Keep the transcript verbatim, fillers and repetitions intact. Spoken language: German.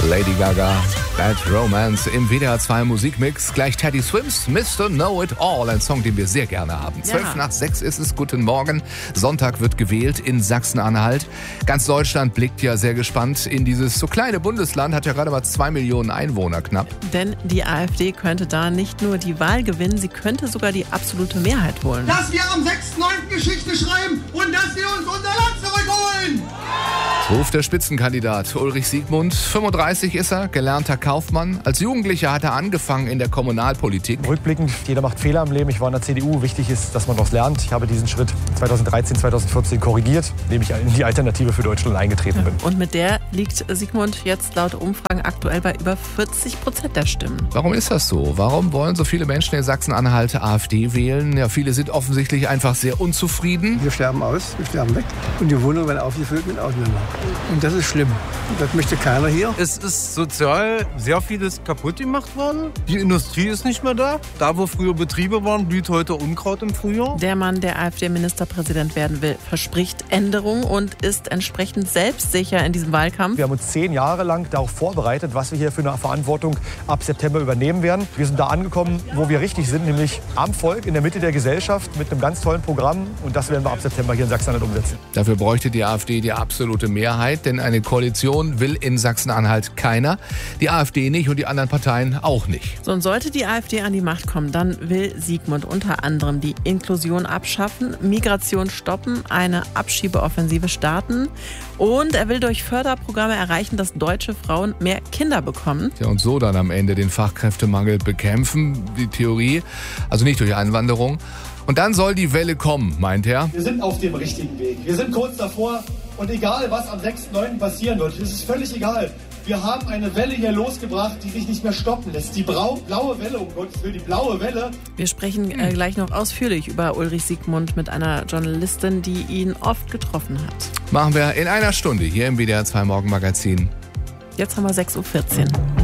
Lady Gaga, Bad Romance im W D R zwei Musikmix. Gleich Teddy Swims, Mister Know It All, ein Song, den wir sehr gerne haben. Zwölf Ja. nach sechs ist es, guten Morgen. Sonntag wird gewählt in Sachsen-Anhalt. Ganz Deutschland blickt ja sehr gespannt in dieses so kleine Bundesland, hat ja gerade mal zwei Millionen Einwohner knapp. Denn die AfD könnte da nicht nur die Wahl gewinnen, sie könnte sogar die absolute Mehrheit holen. Dass wir am sechsten neunten Geschichte schreiben und dass wir uns unser Land zurückholen. Ruft der Spitzenkandidat Ulrich Siegmund. fünfunddreißig ist er, gelernter Kaufmann. Als Jugendlicher hat er angefangen in der Kommunalpolitik. Rückblickend, jeder macht Fehler im Leben. Ich war in der C D U. Wichtig ist, dass man daraus lernt. Ich habe diesen Schritt zweitausenddreizehn, zweitausendvierzehn korrigiert, indem ich in die Alternative für Deutschland eingetreten bin. Und mit der liegt Siegmund jetzt laut Umfragen aktuell bei über vierzig Prozent der Stimmen. Warum ist das so? Warum wollen so viele Menschen in Sachsen-Anhalt AfD wählen? Ja, viele sind offensichtlich einfach sehr unzufrieden. Wir sterben aus, wir sterben weg und die Wohnungen werden aufgefüllt mit Ausländern. Und das ist schlimm. Das möchte keiner hier. Es ist sozial sehr vieles kaputt gemacht worden. Die Industrie ist nicht mehr da. Da, wo früher Betriebe waren, blüht heute Unkraut im Frühjahr. Der Mann, der AfD-Ministerpräsident werden will, verspricht Änderung und ist entsprechend selbstsicher in diesem Wahlkampf. Wir haben uns zehn Jahre lang darauf vorbereitet, was wir hier für eine Verantwortung ab September übernehmen werden. Wir sind da angekommen, wo wir richtig sind, nämlich am Volk, in der Mitte der Gesellschaft, mit einem ganz tollen Programm. Und das werden wir ab September hier in Sachsen-Anhalt umsetzen. Dafür bräuchte die AfD die absolute Mehrheit, denn eine Koalition will in Sachsen-Anhalt keiner. Die AfD nicht und die anderen Parteien auch nicht. So, und sollte die AfD an die Macht kommen, dann will Siegmund unter anderem die Inklusion abschaffen, Migration stoppen, eine Abschiebeoffensive starten und er will durch Förderprogramme erreichen, dass deutsche Frauen mehr Kinder bekommen. Ja, und so dann am Ende den Fachkräftemangel bekämpfen, die Theorie, also nicht durch Einwanderung. Und dann soll die Welle kommen, meint er. Wir sind auf dem richtigen Weg. Wir sind kurz davor und egal, was am sechsten neunten passieren wird, es ist völlig egal. Wir haben eine Welle hier losgebracht, die sich nicht mehr stoppen lässt. Die brau- blaue Welle, um Gottes Willen, die blaue Welle. Wir sprechen äh, gleich noch ausführlich über Ulrich Siegmund mit einer Journalistin, die ihn oft getroffen hat. Machen wir in einer Stunde hier im W D R zwei Morgenmagazin. Jetzt haben wir sechs Uhr vierzehn.